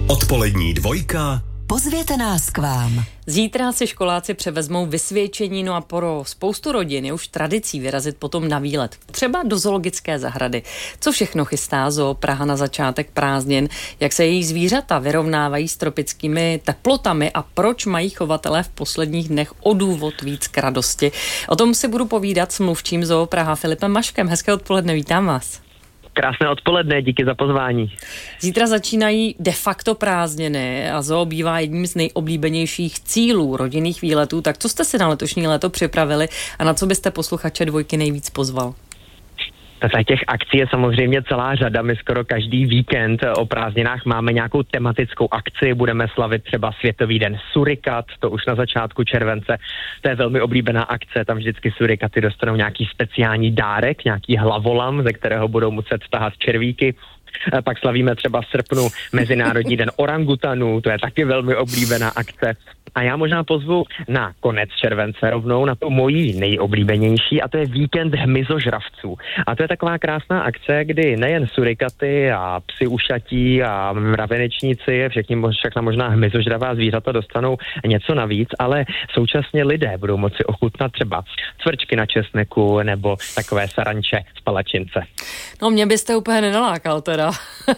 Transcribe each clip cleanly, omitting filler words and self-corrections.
Odpolední dvojka. Pozvěte nás k vám. Zítra si školáci převezmou vysvědčení, no a pro spoustu rodin je už tradicí vyrazit potom na výlet. Třeba do zoologické zahrady. Co všechno chystá Zoo Praha na začátek prázdnin, jak se její zvířata vyrovnávají s tropickými teplotami a proč mají chovatelé v posledních dnech o důvod víc k radosti. O tom si budu povídat s mluvčím Zoo Praha Filipem Maškem. Hezké odpoledne, vítám vás. Krásné odpoledne, díky za pozvání. Zítra začínají de facto prázdniny a zoo bývá jedním z nejoblíbenějších cílů rodinných výletů. Tak co jste si na letošní léto připravili a na co byste posluchače dvojky nejvíc pozval? Těch akcí je samozřejmě celá řada. My skoro každý víkend o prázdninách máme nějakou tematickou akci. Budeme slavit třeba Světový den surikat, to už na začátku července. To je velmi oblíbená akce, tam vždycky surikaty dostanou nějaký speciální dárek, nějaký hlavolam, ze kterého budou muset tahat červíky. Pak slavíme třeba v srpnu Mezinárodní den orangutanů, to je taky velmi oblíbená akce. A já možná pozvu na konec července rovnou na to mojí nejoblíbenější, a to je víkend hmyzožravců. A to je taková krásná akce, kdy nejen surikaty a psi ušatí a mravenečníci, všechna možná hmyzožravá zvířata dostanou něco navíc, ale současně lidé budou moci ochutnat třeba cvrčky na česneku nebo takové saranče z palačince. No mě byste úplně nenalákal teda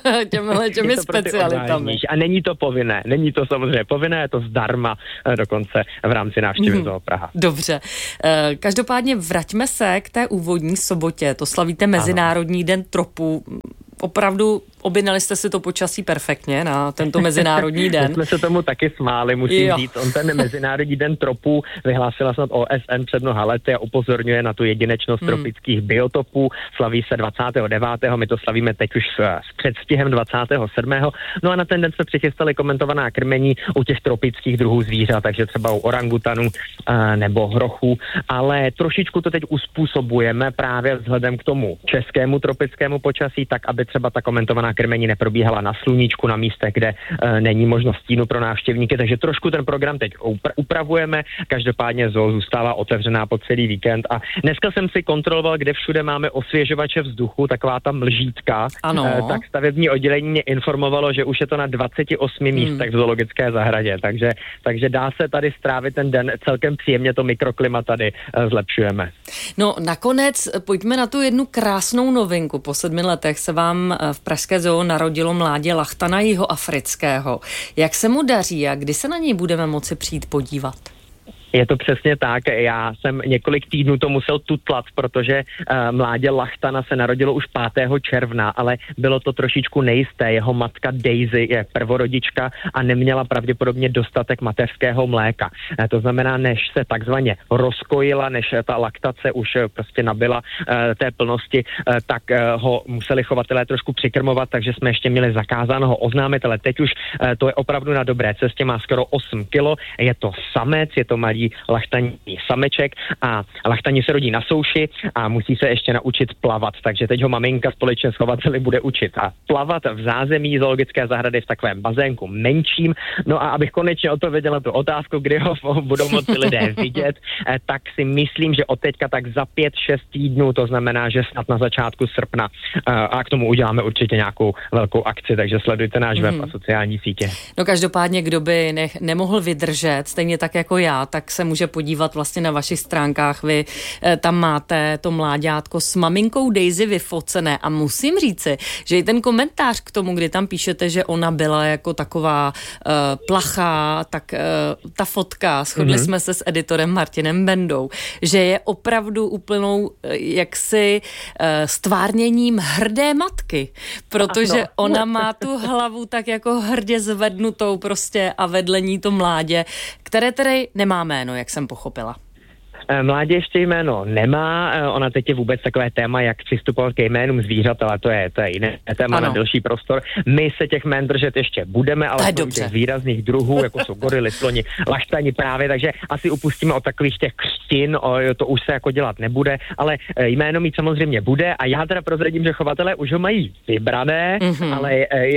těmi specialitami. A není to povinné, není to samozřejmě povinné, je to zdarma dokonce v rámci návštěvy Zoo Praha. Dobře. Každopádně vraťme se k té úvodní sobotě. To slavíte Mezinárodní den tropů. Opravdu objednali jste si to počasí perfektně na tento mezinárodní den. jsme se tomu taky smáli, musím říct. On ten Mezinárodní den tropů vyhlásila snad OSN před mnoha lety a upozorňuje na tu jedinečnost tropických biotopů. Slaví se 29. My to slavíme teď už s předstihem 27. No a na ten den jsme přichystali komentovaná krmení u těch tropických druhů zvířat, takže třeba u orangutanů nebo hrochů, ale trošičku to teď uspůsobujeme právě vzhledem k tomu českému tropickému počasí, tak aby třeba ta komentovaná krmení neprobíhala na sluníčku, na místech, kde není možnost stínu pro návštěvníky, takže trošku ten program teď upravujeme. Každopádně zoo zůstává otevřená po celý víkend a dneska jsem si kontroloval, kde všude máme osvěžovače vzduchu, taková ta mlžítka. Tak stavební oddělení mě informovalo, že už je to na 28 místech v zoologické zahradě, takže dá se tady strávit ten den celkem příjemně, to mikroklima tady zlepšujeme. No nakonec pojďme na tu jednu krásnou novinku. Po 7 letech se vám v pražské zoo narodilo mládě lachtana jihoafrického. Jak se mu daří a kdy se na něj budeme moci přijít podívat? Je to přesně tak. Já jsem několik týdnů to musel tutlat, protože mládě lachtana se narodilo už 5. června, ale bylo to trošičku nejisté. Jeho matka Daisy je prvorodička a neměla pravděpodobně dostatek mateřského mléka. To znamená, než se takzvaně rozkojila, než ta laktace už prostě nabyla té plnosti, tak ho museli chovatelé trošku přikrmovat, takže jsme ještě měli zakázáno ho oznámit, ale teď už to je opravdu na dobré cestě, má skoro 8 kilo, je to samec, je to malý lachtaní sameček a lachtani se rodí na souši a musí se ještě naučit plavat, takže teď ho maminka společně s chovateli bude učit a plavat v zázemí zoologické zahrady v takovém bazénku menším. No a abych konečně odpověděla tu otázku, kdy ho budou moci lidé vidět, tak si myslím, že od teďka tak za 5-6 týdnů, to znamená, že snad na začátku srpna a k tomu uděláme určitě nějakou velkou akci, takže sledujte náš web a sociální sítě. No každopádně, kdo by nemohl vydržet, stejně tak jako já, tak se může podívat vlastně na vašich stránkách. Vy tam máte to mláďátko s maminkou Daisy vyfocené a musím říci, že i ten komentář k tomu, kdy tam píšete, že ona byla jako taková plachá, tak ta fotka, shodli jsme se s editorem Martinem Bendou, že je opravdu úplnou jaksi stvárněním hrdé matky, protože ona má tu hlavu tak jako hrdě zvednutou prostě a vedle ní to mládě, které tedy nemá jméno, jak jsem pochopila. Mládě ještě jméno nemá, ona teď je vůbec takové téma, jak přistupovat ke jménům zvířat, ale to je jiné téma na delší prostor. My se těch jmén držet ještě budeme, ale těch výrazných druhů, jako jsou gorily, sloni, lachtani právě, takže asi upustíme od takových těch křtin, to už se jako dělat nebude, ale jméno mít samozřejmě bude a já teda prozradím, že chovatelé už ho mají vybrané, ale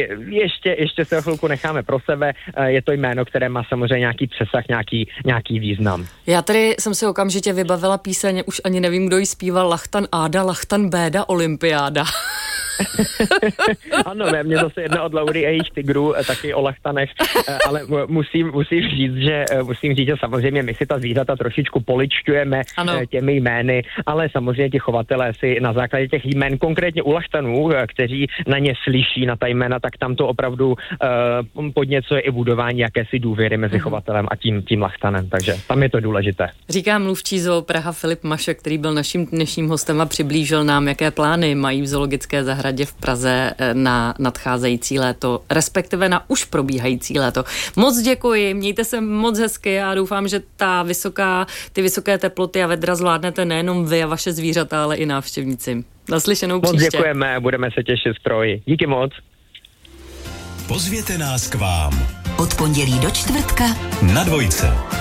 ještě se o chvilku necháme pro sebe, je to jméno, které má samozřejmě nějaký přesah, nějaký význam. Já tady jsem si okamžitě vybavila píseň, už ani nevím, kdo ji zpíval, Lachtan Áda, Lachtan Béda, Olympiáda. Ano, mě zase jedna od Laury a jejich tigrů, taky o lachtanech, ale musím říct, že samozřejmě my si ta zvířata trošičku poličťujeme těmi jmény, ale samozřejmě ti chovatelé si na základě těch jmén, konkrétně u lachtanů, kteří na ně slyší, na ta jména, tak tam to opravdu podněcuje i budování jakési důvěry mezi chovatelem a tím lachtanem, takže tam je to důležité. Říká mluvčí Zoo Praha Filip Mašek, který byl naším dnešním hostem a přiblížil nám, jaké plány mají v zoologické zahradě v Praze na nadcházející léto, respektive na už probíhající léto. Moc děkuji, mějte se moc hezky a doufám, že ty vysoké teploty a vedra zvládnete nejenom vy a vaše zvířata, ale i návštěvníci. Naslyšenou příště. Moc děkujeme, budeme se těšit z Troji. Díky moc. Pozvěte nás k vám. Od pondělí do čtvrtka na Dvojce.